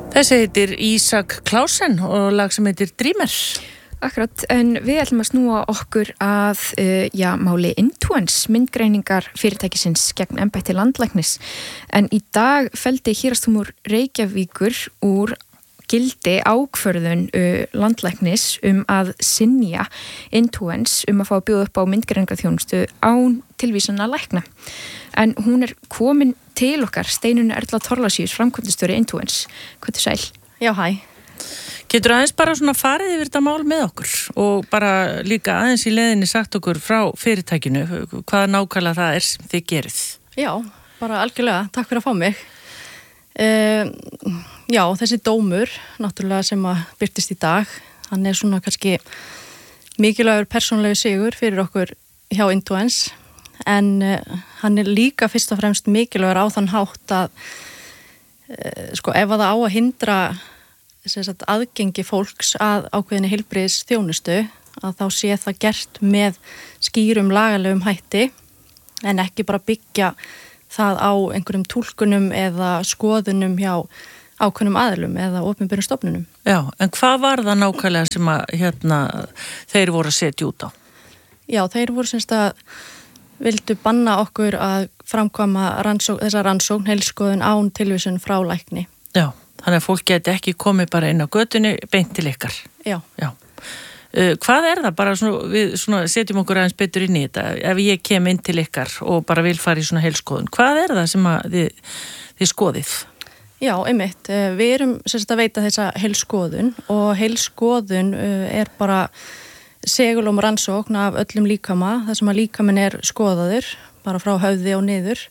Þessi heitir Ísak Klausen og lag sem heitir Dreamer. Akkurat, en við ætlum að snúa okkur að máli Intuens, myndgreiningar fyrirtækisins gegn embætti landlæknis. En í dag felldi Héraðsdómur Reykjavíkur úr gildi ákvörðun landlæknis að synja Intuens að fá að bjóða upp á myndgreiningarþjónustu án tilvísana lækna. En hún komin til okkar, Steinunn Erla Thorlacius, framkvæmdastjóri Intuens. Hvað er sæl? Já, hæ. Getur aðeins bara svona farið yfir þetta mál með okkur og bara líka aðeins í leiðinni sagt okkur frá fyrirtækinu hvað nákvæmlega það sem þið gerið? Já, bara algjörlega. Takk fyrir að fá mig. Já, þessi dómur, náttúrulega sem að birtist í dag, hann svona kannski mikilvægur persónulegu sigur fyrir okkur hjá Intuens, en hann líka fyrst og fremst mikilvægur á þann hátt að ef það á að hindra aðgengi fólks að ákveðinni heilbrigðisþjónustu að þá sé það gert með skýrum lagalegum hætti en ekki bara byggja það á einhverjum túlkunum eða skoðunum hjá ákveðnum aðilum eða opinberum stofnunum. Já, en hvað var það nákvæmlega sem að þeir voru að setja út á? Já, þeir voru vildu banna okkur að framkvæma þessa rannsókn heilskoðun án tilvísun frá lækni. Já. Þannig að fólk geti ekki komið bara inn á götunni beint til ykkar. Já. Hvað það bara við setjum okkur aðeins betur inn í þetta ef ég kem inn til ykkar og bara vil fara í svona heilskoðun? Hvað það sem að þið skoðið? Já, einmitt. Við erum að veita þessa heilskoðun og heilskoðun bara segulóm rannsókn af öllum líkama, þar sem að líkaminn skoðaður bara frá höfði og niður.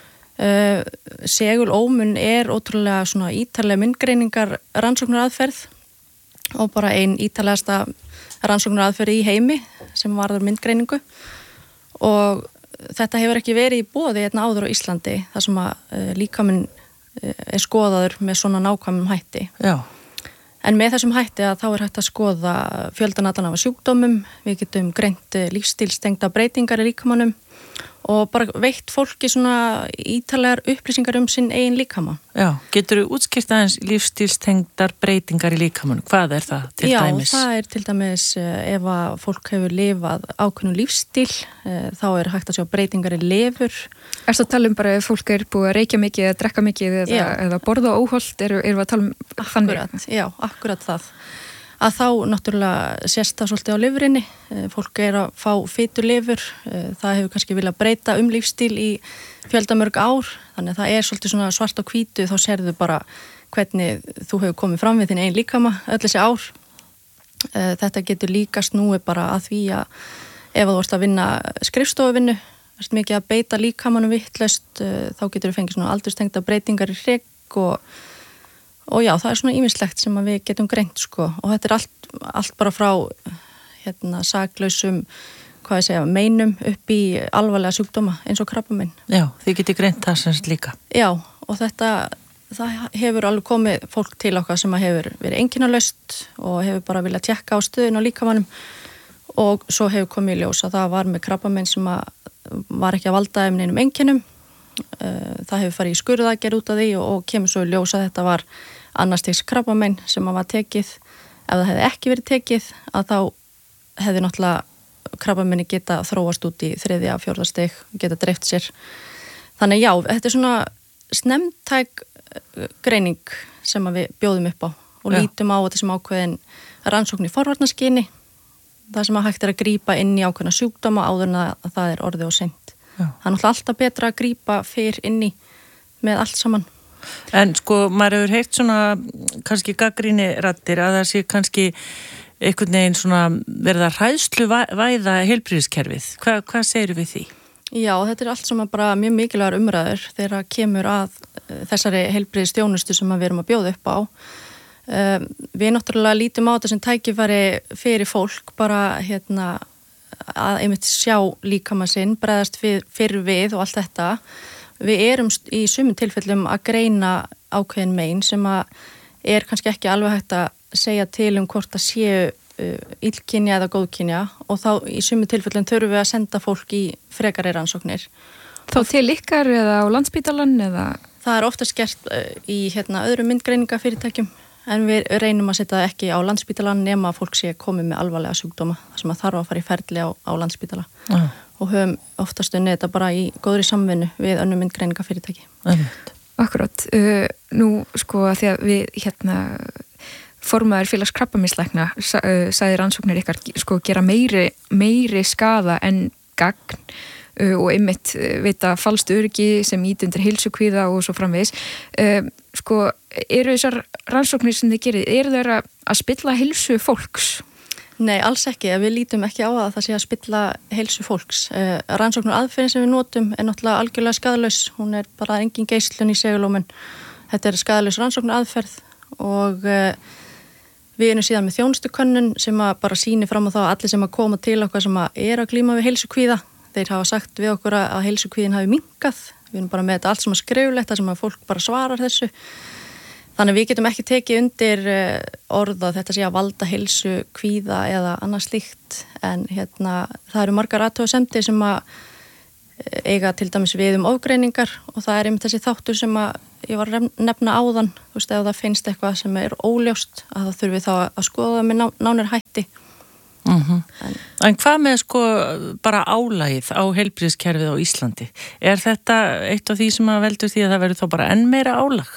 Segulómun ótrúlega svona ítarlega myndgreiningar rannsóknaraðferð og bara ein ítarlegasta rannsóknaraðferð í heimi sem varður myndgreiningu og þetta hefur ekki verið í boði áður á Íslandi þar sem að líkaminn skoðaður með svona nákvæmum hætti. Já. En með þessum hætti að þá hægt að skoða fjöldan allan af sjúkdómum, við getum greint lífsstílstengda breytingar í líkamanum og bara veitt fólki svona ítarlegar upplýsingar sinn eigin líkama. Já, geturðu útskýrt aðeins lífsstílstengdar breytingar í líkamanum? Hvað það til dæmis? Já, það til dæmis ef að fólk hefur lifað ákveðnum lífsstíl, þá hægt að sjá breytingar í lifur. Ertu að tala bara ef fólk búið að reykja mikið eða drekka mikið eða borða óhollt, erum við að tala þannig? Já, akkurat það. Að þá náttúrulega sést það svolítið á lifrinni, fólk að fá fitulifur, það hefur kannski viljað breyta lífstíl í fjöldamörg ár, þannig að það svolítið svona svart á hvítu, þá sérðu bara hvernig þú hefur komið fram við þín eigin líkama öll þessi ár. Þetta getur líka snúið bara að því að ef þú vorst að vinna skrifstofuvinnu, ert mikið að beita líkamanum vitlaust, þá getur þú fengið svona aldurstengda breytingar í hrygg og já, það svona ýmislegt sem að við getum greint og þetta allt bara frá saklausum meinum upp í alvarlega sjúkdóma eins og krabbamein. Já, þið getið greint það sem líka. Já, og það hefur alveg komið fólk til okkar sem hefur verið einkennalaust og hefur bara viljað tékka á stöðun á líkamanum og svo hefur komið í ljós að það var með krabbamein sem var ekki að valda neinum einkennum. Það hefur farið í skurðaðgerð út af því og kemur svo í ljós að þetta var annars stigs krabbamein sem var tekið. Ef það hefði ekki verið tekið að þá hefði náttúrulega krabbameini geta þróast út í 3. og 4. stig, geta dreift sér. Þannig já, þetta svona snemmtæk greining sem við bjóðum upp á og lítum á þetta sem ákveðin rannsókn í forvarnaskyni, það sem hægt að grípa inn í ákveðna sjúkdóma áður en að það orðið og seint. Það náttúrulega alltaf betra að grípa fyrr inn í með allt saman. En maður hefur heyrt svona kannski gagnrýni raddir að það sé kannski einhvern veginn svona verða hræðsluvæða heilbrigðiskerfið. Hvað segir við því? Já, þetta allt saman bara mjög mikilvægar umræður þegar kemur að þessari heilbrigðisþjónustu sem við erum að bjóða upp á. Við náttúrulega lítum á þetta sem tækifæri fyrir fólk bara að einmitt sjá líkama sinn, bregðast fyrir við og allt þetta. Við erum í sumum tilfellum að greina ákveðin mein sem að kannski ekki alveg hægt að segja til hvort að séu illkynja eða góðkynja og þá í sumum tilfellum þurfum við að senda fólk í frekari rannsóknir. Þá til ykkar eða á Landspítalann eða? Það oftast gert í öðrum myndgreiningafyrirtækjum en við reynum að setja það ekki á Landspítalann nema að fólk sé komið með alvarlega sjúkdóma þar sem að þarf að fara í ferli á Landspítala og höfum oftast unnið þetta bara í góðri samvinnu við önnur myndgreiningafyrirtæki. Akkurat, nú sko að því að við formaður félags krabbameinslækna sagði rannsóknir ykkar sko gera meiri skaða en gagn og einmitt veita falskt öryggi sem ýti undir heilsukvíða og svo framvegis. Sko, eru þessar rannsóknir sem þið gerið, eru þeir að spilla heilsu fólks? Nei, alls ekki. Við lítum ekki á að það sé að spilla heilsu fólks. Rannsóknar aðferðin sem við notum er náttúrulega algjörlega skaðlaus. Hún er bara engin geislun í segulómun. Þetta er skaðlaus rannsóknar aðferð og við erum síðan með þjónustukönnun sem að bara sýni fram á það að allir sem að koma til okkar sem að er að glíma við heilsukvíða, þeir hafa sagt við okkur að heilsukvíðin hafi minnkað. Við erum bara með þetta allt sem að skriflegt, það sem að fólk bara svarar þessu. Þannig við getum ekki tekið undir orð að þetta sé að valda heilsukvíða eða annað slíkt. En það eru margar athugasemdir sem að eiga til dæmis við ofgreiningar og það er einmitt þessi þáttur sem að ég var að nefna áðan. Þú veist, ef það finnst eitthvað sem er óljóst að það þurfi þá að skoða það með nánari hætti. En hvað með sko bara álagið á heilbrigðiskerfið á Íslandi? Er þetta eitt af því sem að veldur því að það verður þá bara enn meira álag?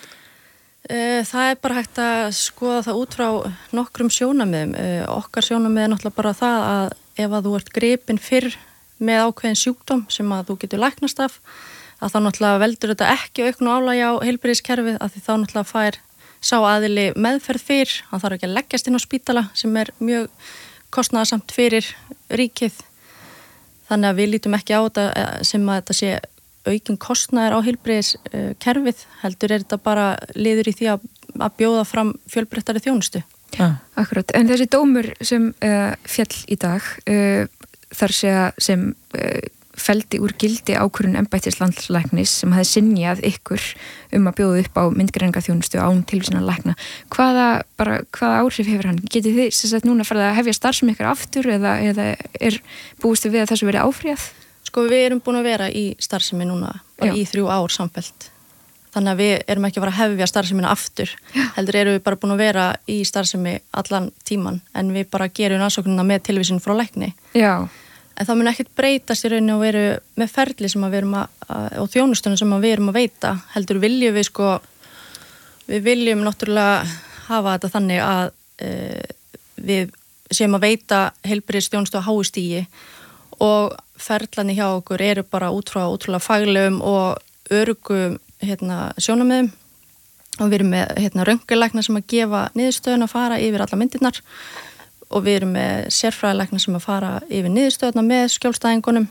Það er bara hægt að skoða það út frá nokkrum sjónarmiðum. Okkar sjónarmið er náttúrulega bara það að ef að þú ert gripinn fyrr með ákveðin sjúkdóm sem að þú getur læknast af, að þá náttúrulega veldur þetta ekki auknu álagi á heilbrigðiskerfið að því þá náttúrulega fær sá aðili meðferð fyrr, hann þarf ekki að leggjast inn á spítala sem er mjög kostnaðarsamt fyrir ríkið. Þannig að við lítum ekki á þetta sem að þetta sé aukin kostnaður á heilbrigðiskerfið, heldur er þetta bara liður í því að bjóða fram fjölbreyttari þjónustu. Akkurat, en þessi dómur sem féll í dag þar sem felldi úr gildi ákvörðun embættis landlæknis sem hafði synjað ykkur að bjóða upp á myndgreiningarþjónustu án tilvísunar lækna. Hvaða áhrif hefur hann? Getið þið sem sagt núna farið að hefja starfsemi ykkur aftur eða er búist við að þessu verið áfrýjað? Sko við erum búin að vera í starfsemi núna bara í 3 ár samfellt. Þannig að við erum ekki að fara að hefja starfsemina aftur. Heldur erum við bara búin að vera í starfsemi allan tíman en við bara gerum rannsóknina með tilvísun frá lækni. Já. En það mun ekkert breytast í rauninni og veru með ferli sem að við erum og þjónustunum sem að við erum að veita. Heldur viljum við viljum náttúrulega hafa þetta þannig að við séum að veita heilbrigðisþjónustu á háu stigi og ferlani hjá okkur eru bara út frá ótrúlega faglegum og öruggum sjónarmiðum og við erum með röntgenlækna sem að gefa niðurstöðun að fara yfir alla myndirnar og við erum með sérfræðilækna sem að fara yfir niðurstöðuna með skjólstæðingunum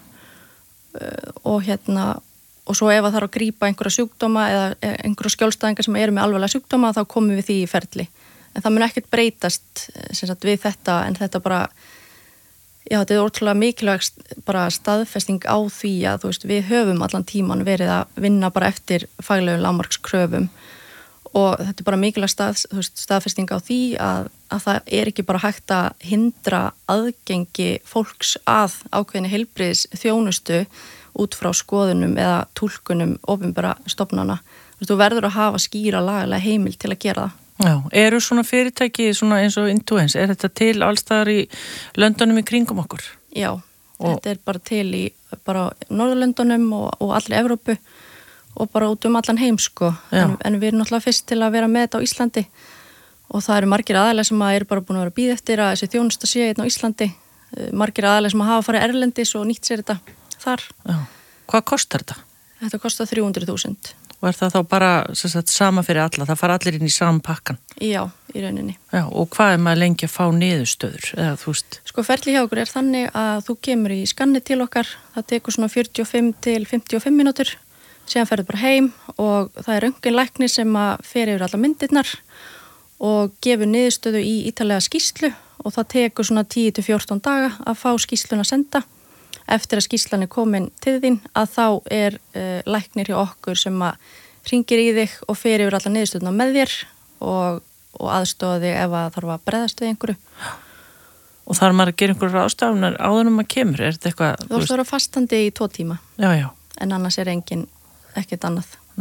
og svo ef það þarf að grípa einhverja sjúkdóma eða einhverja skjólstæðingar sem eru með alvarlega sjúkdóma þá komum við því í ferli. En það mun ekkert breytast við þetta en þetta bara, já þetta er ótrúlega mikilvægt bara staðfesting á því að þú veist við höfum allan tíman verið að vinna bara eftir faglegum lágmarkskröfum og þetta er bara mikilvægt staðfesting á því að það er ekki bara hægt að hindra aðgengi fólks að ákveðinni heilbrigðis þjónustu út frá skoðunum eða túlkunum opinbera stofnana. Þú verður að hafa skýra lagalega heimild til að gera það. Já, eru svona fyrirtæki svona eins og Intuens, er þetta til allstaðar í löndunum í kringum okkur? Já, þetta er bara til í bara Norðurlöndunum og allri Evrópu og bara út allan heim sko. En við erum náttúrulega fyrst til að vera með þetta á Íslandi og það eru margir aðalega sem eru bara búin að vera að bíða eftir að þessi þjónusta sé hérna á Íslandi. Margir aðalega sem hafa farið erlendis og nýtt sér þetta þar. Já. Hvað kostar þetta? Þetta kostar 300.000. Og er það þá bara sama fyrir alla? Það fara allir inn í sama pakkan? Já, í rauninni. Já, og hvað er maður lengi að fá niðurstöður? Eða, þú veist? Sko ferli hjá okkur er þannig að þú kemur í skanni til okkar, það tekur svona 45 til 55 mínútur, síðan ferður bara heim og það er röntgenlæknir sem að fer yfir alla myndirnar og gefur niðurstöðu í ítarlega skýrslu og það tekur svona 10 til 14 daga að fá skýrsluna að senda. Eftir að skýrslan er komin til þín að þá er læknir hjá okkur sem að hringir í þig og fer yfir alla niðurstöðuna með þér og aðstofa þig ef að þarf að bregðast við einhverju. Og þarf maður að gera einhverju ráðstafanir áður maður kemur? Er þetta eitthvað? Þú þarf að fastandi í 2 tíma. Já, já. En annars er ekkert annað. Nei.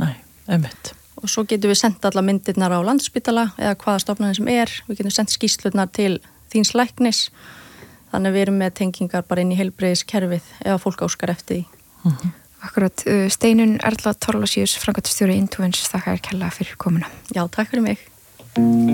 Einmitt. Og svo getum við sendt alla myndirnar á Landspítala eða hvaða stofnanir sem við getum sendt skýrslurnar til þíns læknis, þannig við erum með tengingar bara inn í heilbrigðiskerfið ef fólk óskar eftir því. Akkurat, Steinunn Erla Thorlacius, framkvæmdastjóri Intuens, þakka þér kærlega fyrir komuna. Já, takk fyrir mig.